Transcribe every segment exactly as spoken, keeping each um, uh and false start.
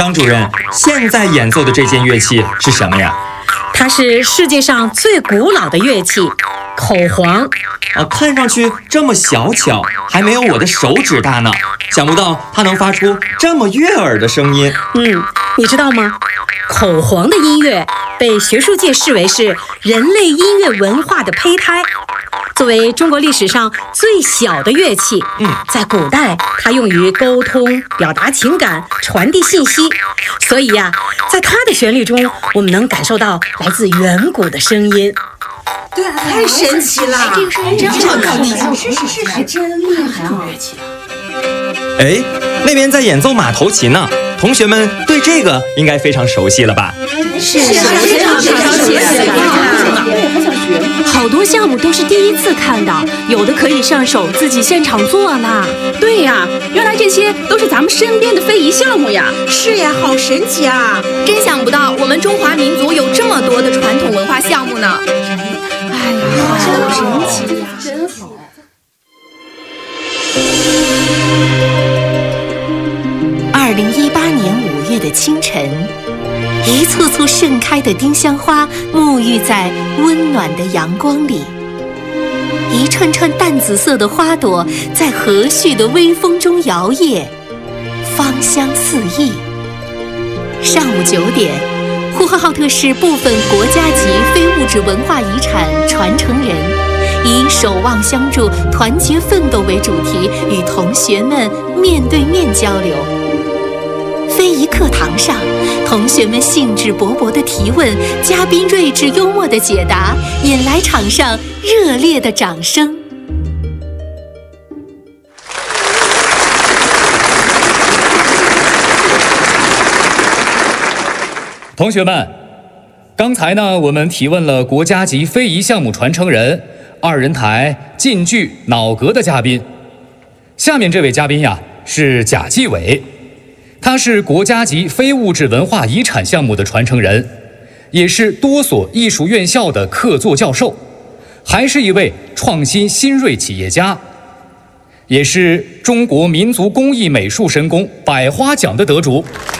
张主任，现在演奏的这件乐器是什么呀？ 它是世界上最古老的乐器，口簧。 啊，看上去这么小巧，还没有我的手指大呢。想不到它能发出这么悦耳的声音。 嗯，你知道吗？口簧的音乐被学术界视为是人类音乐文化的胚胎。作为中国历史上最小的乐器， 嗯， 在古代它用于沟通、表达情感、传递信息。所以呀、啊，在它的旋律中，我们能感受到来自远古的声音。 对啊，太神奇了！ 这个声音真好听， 是是是，还真厉害啊！ 哎，那边在演奏马头琴呢，同学们对这个应该非常熟悉了吧？ 是是非常非常熟悉了。好多项目都是第一次看到，有的可以上手自己现场做呢。 对呀，原来这些都是咱们身边的非遗项目呀！ 是呀，好神奇啊！ 真想不到我们中华民族有这么多的传统文化项目呢。 哎呀，真神奇呀，真好。 二零一八年五月的清晨，一簇簇盛开的丁香花沐浴在温暖的阳光里，一串串淡紫色的花朵在和煦的微风中摇曳，芳香四溢。上午九点，呼和浩特市部分国家级非物质文化遗产传承人以守望相助、团结奋斗为主题，与同学们面对面交流。非遗课堂上，同学们兴致勃勃地提问，嘉宾睿智幽默的解答，引来场上热烈的掌声。 同学们，刚才呢，我们提问了国家级非遗项目传承人、二人台晋剧脑阁的嘉宾。下面这位嘉宾呀，是贾继伟。他是国家级非物质文化遗产项目的传承人，也是多所艺术院校的客座教授，还是一位创新新锐企业家，也是中国民族工艺美术神功百花奖的得主。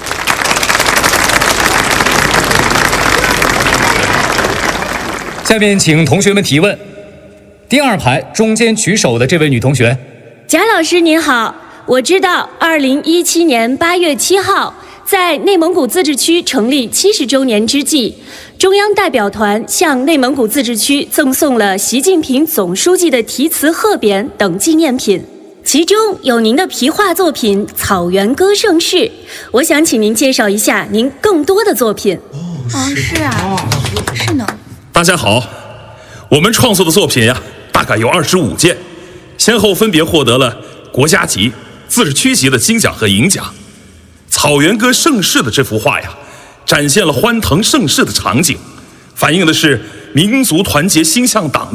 下面请同学们提问。第二排中间举手的这位女同学。 贾老师您好，我知道二零一七年八月七号，在内蒙古自治区成立七十周年之际，中央代表团向内蒙古自治区赠送了习近平总书记的题词贺匾等纪念品，其中有您的皮画作品《草原歌盛世》，我想请您介绍一下您更多的作品。 哦，是啊，是呢。 大家好，我们创作的作品呀，大概有二十五件，先后分别获得了国家级、自治区级的金奖和银奖。草原歌盛世的这幅画呀，展现了欢腾盛世的场景，反映的是民族团结心向党的